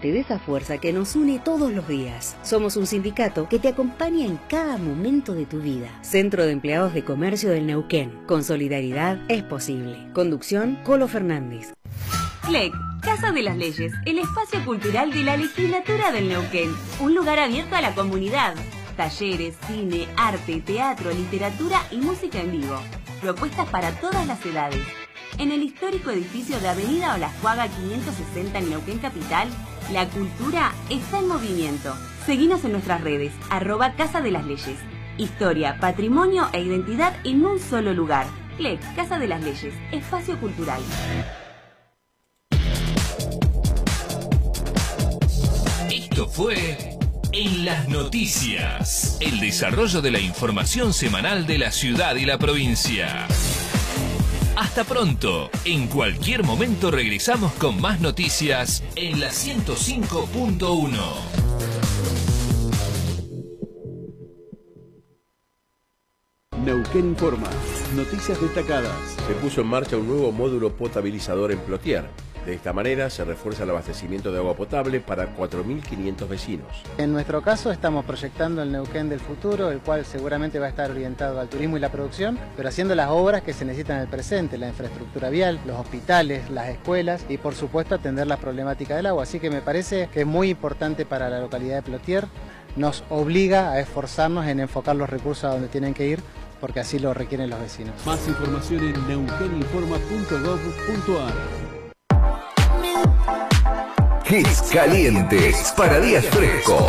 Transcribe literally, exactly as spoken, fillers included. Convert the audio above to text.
parte de esa fuerza que nos une todos los días. Somos un sindicato que te acompaña en cada momento de tu vida. Centro de Empleados de Comercio del Neuquén. Con solidaridad es posible. Conducción, Colo Fernández. C L E C, Casa de las Leyes, el espacio cultural de la legislatura del Neuquén. Un lugar abierto a la comunidad. Talleres, cine, arte, teatro, literatura y música en vivo. Propuestas para todas las edades. En el histórico edificio de Avenida Olajuaga quinientos sesenta en Neuquén Capital, la cultura está en movimiento. Seguinos en nuestras redes, arroba Casa de las Leyes. Historia, patrimonio e identidad en un solo lugar. C L E C, Casa de las Leyes, espacio cultural. Esto fue En las Noticias, el desarrollo de la información semanal de la ciudad y la provincia. Hasta pronto. En cualquier momento regresamos con más noticias en la ciento cinco punto uno. Neuquén Informa. Noticias destacadas. Se puso en marcha un nuevo módulo potabilizador en Plotier. De esta manera se refuerza el abastecimiento de agua potable para cuatro mil quinientos vecinos. En nuestro caso estamos proyectando el Neuquén del futuro, el cual seguramente va a estar orientado al turismo y la producción, pero haciendo las obras que se necesitan en el presente, la infraestructura vial, los hospitales, las escuelas y por supuesto atender la problemática del agua. Así que me parece que es muy importante para la localidad de Plotier, nos obliga a esforzarnos en enfocar los recursos a donde tienen que ir, porque así lo requieren los vecinos. Más información en neuquén informa punto gov punto ar. Hits calientes para días frescos.